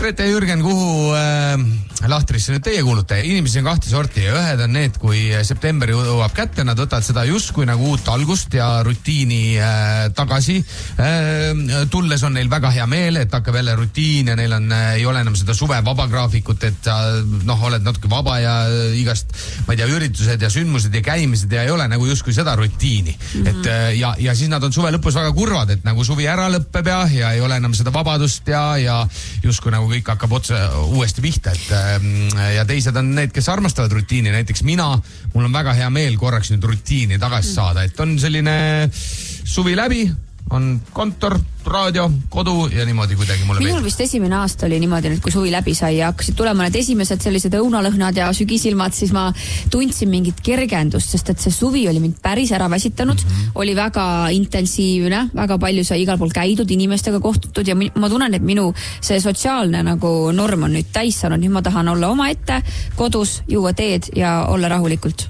Grete ja Jürgen, kuhu lahtrisse nüüd teie kuulute? Inimesi on kahte sorti ja ühed on need, kui september jõuab kätte, nad võtavad seda justkui nagu uut algust ja rutiini tagasi. Tulles on neil väga hea meel, et hakkab jälle rutiin ja neil on, ei ole enam seda suve vabagraafikut, et sa oled natuke vaba ja igast, ma ei tea, üritused ja sündmused ja käimised ja ei ole nagu justkui seda rutiini. Et, ja siis nad on suve lõpus väga kurvad, et nagu suvi ära lõppeb ja ei ole enam seda vabadust ja justkui nagu kõik hakkab otse uuesti pihta, et ja teised on need, kes armastavad rutiini, näiteks mul on väga hea meel korraks nüüd rutiini tagasi saada, et on selline suvi läbi, on kontor, raadio, kodu ja niimoodi kuidagi mulle minul vist esimene aasta oli niimoodi, kui suvi läbi sai ja hakkasid tulema need esimesed sellised õunalõhnad ja sügisilmad, siis ma tundsin mingit kergendust, sest et see suvi oli mind päris ära väsitanud, oli väga intensiivne, väga palju sai igal pool käidud, inimestega kohtutud ja ma tunnen, et minu see sotsiaalne nagu norm on nüüd täis saanud, nüüd ma tahan olla omaette, kodus, juua teed ja olla rahulikult.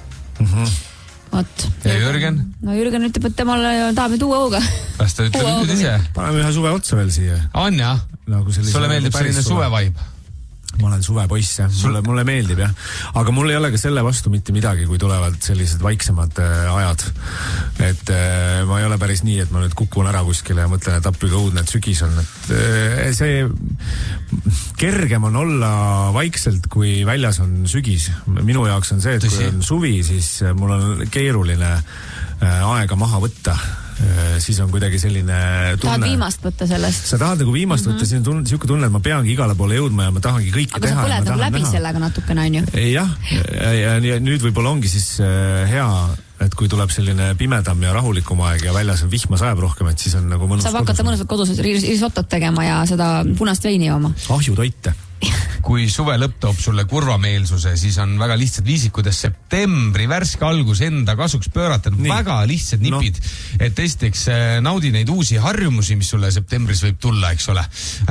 Oot. Ja Jürgen? No Jürgen ütleb, et temale tahab nüüd uue hooga. Kas ta ütleb nüüd ise? Paneme ühe suve otsa veel siia. On jah? Sulle meeldib selline suvevaib? Ma olen suvepoiss, mulle meeldib jah. Aga mul ei ole ka selle vastu mitte midagi, kui tulevad sellised vaiksemad ajad. Et ma ei ole päris nii, et ma nüüd kukun ära kuskile ja mõtlen, et appi õudne, et sügis on. Et see kergem on olla vaikselt, kui väljas on sügis. Minu jaoks on see, et kui on suvi, siis mul on keeruline aega maha võtta. Siis on kuidagi selline tunne. Tahad viimast võtta sellest? Sa tahad nagu viimast võtta, siis on siuke tunne, et ma peangi igale poole jõudma ja ma tahangi kõike teha. Aga sa põled nagu läbi sellega natukene, on ju? Jah, ja nüüd võib-olla ongi siis hea, et kui tuleb selline pimedam ja rahulikum aeg ja väljas on vihma sajab rohkem, et siis on nagu mõnus. Saab hakata mõnusalt kodus risotot tegema ja seda punast veini jooma. Ahjutoite. Kui suve lõpp toob sulle kurvameelsuse, siis on väga lihtsad viisid, kuidas septembri värske algus enda kasuks pöörata. Väga lihtsad nipid, et esiteks naudi neid uusi harjumusi, mis sulle septembris võib tulla, eks ole.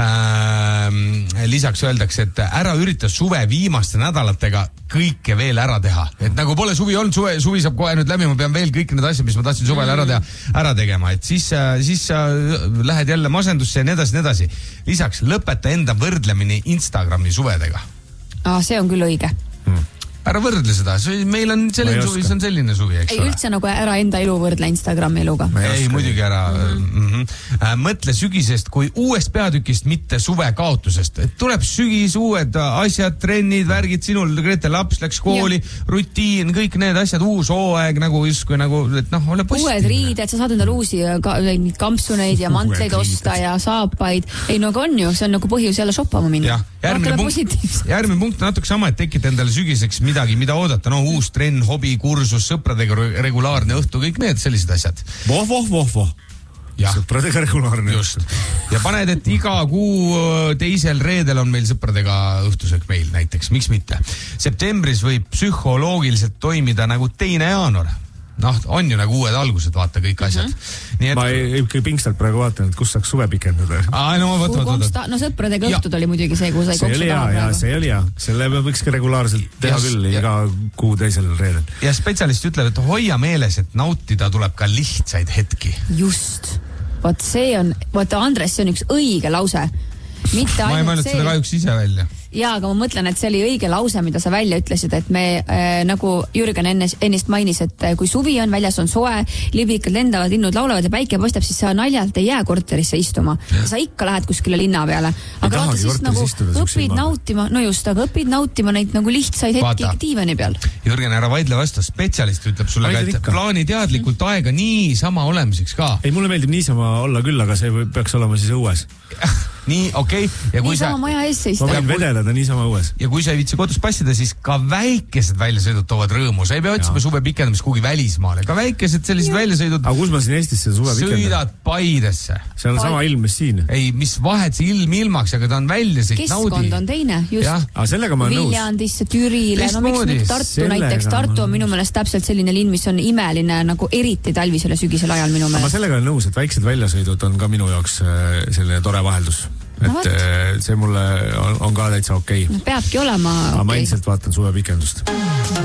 Lisaks öeldakse, et ära ürita suve viimaste nädalatega kõike veel ära teha. Et nagu pole suvi olnud, suvi saab kohe nüüd läbi, ma pean veel kõik need asjad, mis ma tahtsin suvel ära tegema. Et siis lähed jälle masendusse ja nii edasi. Lisaks lõpeta enda võrdlemine Instagrami suvedega. See on küll õige. Ära võrdle seda, meil on selline suvi, see on selline suvi, eks ole. Ei üldse nagu ära enda elu võrdle Instagrami eluga. Ei, muidugi ära. Mõtle sügisest kui uuest peatükist, mitte suve kaotusest. Et tuleb sügis, uued asjad, trennid, värgid, sinul, Grete, laps läks kooli, rutiin, kõik need asjad, uus hooaeg, nagu justkui nagu, et ole positiivne. Uued riided, sa saad endale uusi kampsuneid ja mantleid osta ja saapaid. Ei, no aga on ju, see on nagu põhjus jälle shoppama minna. Järgmine punkt on natuke sama, et tekita endale sügiseks midagi, mida oodata, uus trenn, hobi, kursus, sõpradega regulaarne õhtu, kõik need sellised asjad. Voh. Sõpradega regulaarne. Just. Ja paned, et iga kuu teisel reedel on meil sõpradega õhtuseks meil näiteks, miks mitte. Septembris võib psühholoogiliselt toimida nagu 2. jaanuar. On ju nagu uued algused, vaata kõik asjad. Nii et... Ma ei pingstalt praegu vaatan, et kus saaks suve pikendada. No sõpradega õhtud oli muidugi see, kuhu sai koksuda. See oli hea. Selle võiks ka regulaarselt teha küll iga kuu teisel reedel. Ja spetsialist ütleb, et hoia meeles, et nautida tuleb ka lihtsaid hetki. Just. Vaat Andres, see on üks õige lause. Ma ei mõelnud seda kahjuks ise välja. Jaa, aga ma mõtlen, et see oli õige lause, mida sa välja ütlesid, et me, nagu Jürgen ennist mainis, et kui suvi on, väljas on soe, liblikad lendavad, linnud laulavad ja päike paistab, siis sa naljalt ei jää korterisse istuma. Sa ikka lähed kuskile linna peale. Aga vaata siis nagu õpid nautima, aga õpid nautima neid nagu lihtsaid hetki diivani peal. Jürgen, ära vaidle vastu, spetsialist ütleb sulle ka, et plaani teadlikult aega niisama olemiseks ka. Ei, mulle meeldib niisama olla küll, aga see peaks olema siis õues. Nii, okei. Niisama maja ees seista. Ma võin vedeleda niisama õues. Ja kui sa ei viitsi kodus passida, siis ka väikesed väljasõidud toovad rõõmu. Sa ei pea otsima suve pikendamist kuhugi välismaale. Ka väikesed sellised väljasõidud. Aga kus ma siin Eestis see suve pikendab? Sõidad Paidesse. See on sama ilm, mis siin. Ei, mis vahet see ilm ilmaks, aga ta on väljasõid, naudi. Keskkond on teine, just. Sellega ma olen nõus. Viljandisse, Türile. No miks nüüd Tartu näiteks? Tartu on minu meelest täpselt selline linn, mis on imeline nagu eriti talvisel ja sügisel ajal minu meelest. Ma sellega olen nõus, et väiksed väljasõidud on ka minu jaoks selline tore vaheldus. Et see mulle on ka täitsa okei. Peabki olema okei. Aga ma endiselt vaatan suve pikendust.